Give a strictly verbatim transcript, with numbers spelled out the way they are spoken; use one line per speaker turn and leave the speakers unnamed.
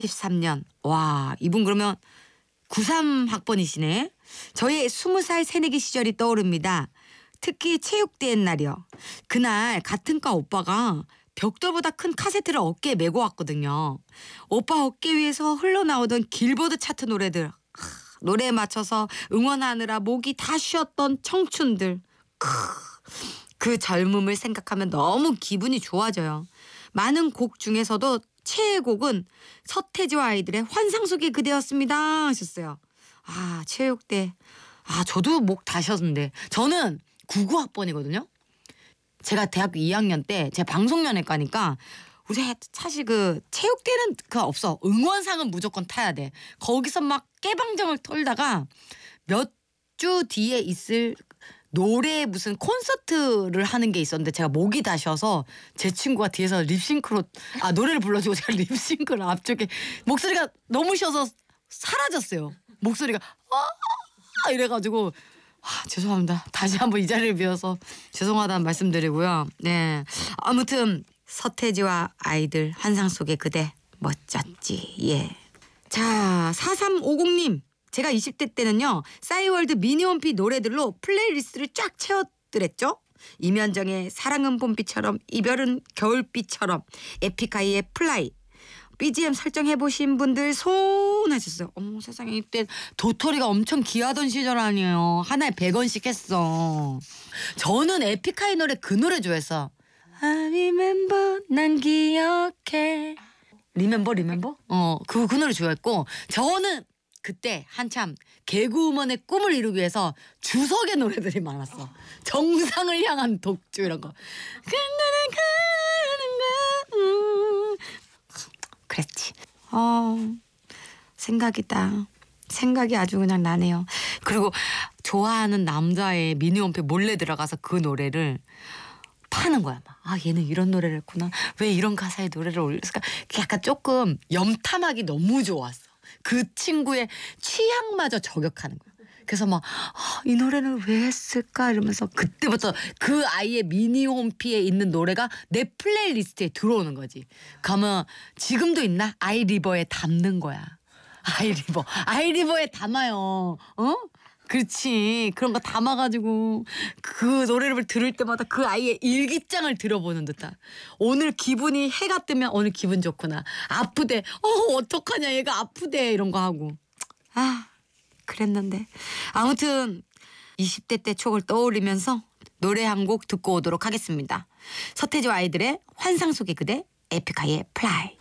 십삼 년. 와, 이분 그러면 구십삼 학번이시네. 저의 스무 살 새내기 시절이 떠오릅니다. 특히 체육대회 날이요. 그날 같은 과 오빠가 벽돌보다 큰 카세트를 어깨에 메고 왔거든요. 오빠 어깨 위에서 흘러나오던 길보드 차트 노래들. 하, 노래에 맞춰서 응원하느라 목이 다 쉬었던 청춘들. 크, 그 젊음을 생각하면 너무 기분이 좋아져요. 많은 곡 중에서도 최애곡은 서태지와 아이들의 환상 속의 그대였습니다 하셨어요. 아, 체육대. 아, 저도 목 다셨는데. 저는 구십구 학번이거든요. 제가 대학교 이 학년 때 제 방송연예과니까 우리 사실 그 체육대는 그 없어. 응원상은 무조건 타야 돼. 거기서 막 깨방정을 털다가 몇 주 뒤에 있을 노래 무슨 콘서트를 하는 게 있었는데 제가 목이 다셔서 제 친구가 뒤에서 립싱크로 아 노래를 불러주고 제가 립싱크를 앞쪽에 목소리가 너무 쉬어서 사라졌어요. 목소리가 아 이래가지고 아, 죄송합니다. 다시 한번 이 자리를 비워서 죄송하다는 말씀드리고요. 네, 아무튼 서태지와 아이들 환상 속의 그대 멋졌지. 예. 자, 사삼오공 님. 제가 이십 대 때는요. 싸이월드 미니홈피 노래들로 플레이리스트를 쫙 채웠더랬죠. 이면정의 사랑은 봄비처럼 이별은 겨울비처럼 에픽하이의 플라이 비지엠 설정해보신 분들 손 하셨어요. 어머 세상에 이때 도토리가 엄청 귀하던 시절 아니에요. 하나에 백 원씩 했어. 저는 에픽하이 노래 그 노래 좋아했어. I remember 난 기억해. 리멤버 리멤버? 어, 그, 그 노래 좋아했고 저는 그때 한참 개그우먼의 꿈을 이루기 위해서 주석의 노래들이 많았어. 정상을 향한 독주 이런 거. 그랬지. 어, 생각이다. 생각이 아주 그냥 나네요. 그리고 좋아하는 남자의 미니홈피 몰래 들어가서 그 노래를 파는 거야. 막. 아 얘는 이런 노래를 했구나. 왜 이런 가사의 노래를 올렸을까. 약간 조금 염탐하기 너무 좋았어. 그 친구의 취향마저 저격하는 거야. 그래서 막 이 노래는 왜 했을까 이러면서 그때부터 그 아이의 미니홈피에 있는 노래가 내 플레이리스트에 들어오는 거지. 가면 지금도 있나? 아이리버에 담는 거야. 아이리버. 아이리버에 담아요. 어? 그렇지. 그런 거 담아가지고 그 노래를 들을 때마다 그 아이의 일기장을 들어보는 듯한. 오늘 기분이 해가 뜨면 오늘 기분 좋구나. 아프대. 어 어떡하냐 얘가 아프대 이런 거 하고. 아 그랬는데. 아무튼 이십 대 때 추억을 떠올리면서 노래 한 곡 듣고 오도록 하겠습니다. 서태지와 아이들의 환상 속의 그대 에픽하이의 플라이.